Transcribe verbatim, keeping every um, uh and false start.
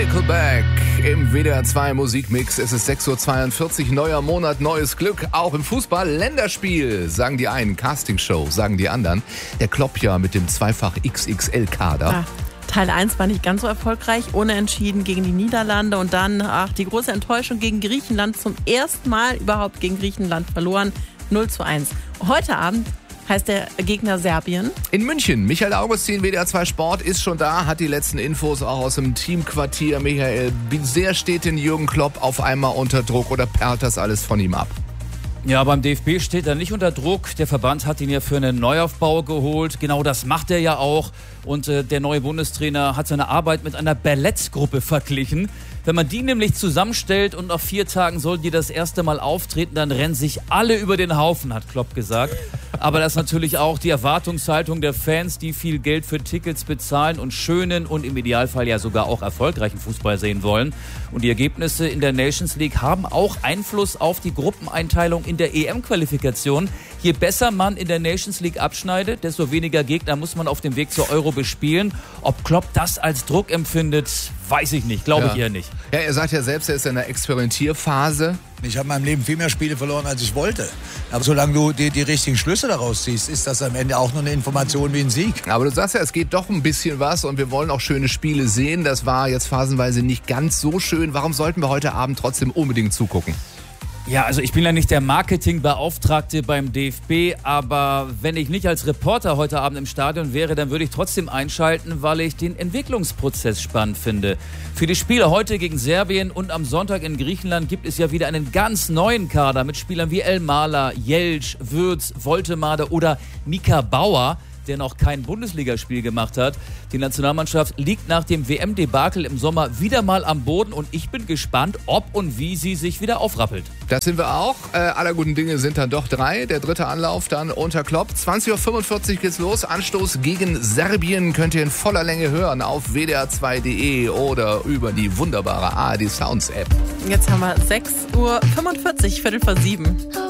Nickelback im W D R zwei Musikmix. Es ist sechs Uhr zweiundvierzig, neuer Monat, neues Glück. Auch im Fußball Länderspiel, sagen die einen. Castingshow, sagen die anderen. Der Klopp ja mit dem zweifach X X L-Kader. Ja. Teil eins war nicht ganz so erfolgreich, unentschieden gegen die Niederlande und dann, ach, die große Enttäuschung gegen Griechenland, zum ersten Mal überhaupt gegen Griechenland verloren, null zu eins. Heute Abend heißt der Gegner Serbien. In München, Michael Augustin, W D R zwei Sport, ist schon da, hat die letzten Infos auch aus dem Teamquartier. Michael, wie sehr steht denn Jürgen Klopp auf einmal unter Druck oder perlt das alles von ihm ab? Ja, beim D F B steht er nicht unter Druck. Der Verband hat ihn ja für einen Neuaufbau geholt. Genau das macht er ja auch. Und äh, der neue Bundestrainer hat seine Arbeit mit einer Ballettgruppe verglichen. Wenn man die nämlich zusammenstellt und nach vier Tagen sollen die das erste Mal auftreten, dann rennen sich alle über den Haufen, hat Klopp gesagt. Aber das ist natürlich auch die Erwartungshaltung der Fans, die viel Geld für Tickets bezahlen und schönen und im Idealfall ja sogar auch erfolgreichen Fußball sehen wollen. Und die Ergebnisse in der Nations League haben auch Einfluss auf die Gruppeneinteilung in der E M-Qualifikation. Je besser man in der Nations League abschneidet, desto weniger Gegner muss man auf dem Weg zur Euro bespielen. Ob Klopp das als Druck empfindet, weiß ich nicht, glaube ja. ich eher nicht. Ja, er sagt ja selbst, er ist in einer Experimentierphase. Ich habe in meinem Leben viel mehr Spiele verloren, als ich wollte. Aber solange du die, die richtigen Schlüsse daraus ziehst, ist das am Ende auch nur eine Information wie ein Sieg. Aber du sagst ja, es geht doch ein bisschen was und wir wollen auch schöne Spiele sehen. Das war jetzt phasenweise nicht ganz so schön. Warum sollten wir heute Abend trotzdem unbedingt zugucken? Ja, also ich bin ja nicht der Marketingbeauftragte beim D F B, aber wenn ich nicht als Reporter heute Abend im Stadion wäre, dann würde ich trotzdem einschalten, weil ich den Entwicklungsprozess spannend finde. Für die Spiele heute gegen Serbien und am Sonntag in Griechenland gibt es ja wieder einen ganz neuen Kader mit Spielern wie Elmalah, Jeltsch, Würz, Woltemade oder Mika Bauer, der noch kein Bundesligaspiel gemacht hat. Die Nationalmannschaft liegt nach dem W M-Debakel im Sommer wieder mal am Boden und ich bin gespannt, ob und wie sie sich wieder aufrappelt. Das sind wir auch. Äh, aller guten Dinge sind dann doch drei. Der dritte Anlauf dann unter Klopp. zwanzig Uhr fünfundvierzig geht's los. Anstoß gegen Serbien könnt ihr in voller Länge hören auf w d r zwei punkt d e oder über die wunderbare A R D Sounds App. Jetzt haben wir sechs Uhr fünfundvierzig, Viertel vor sieben.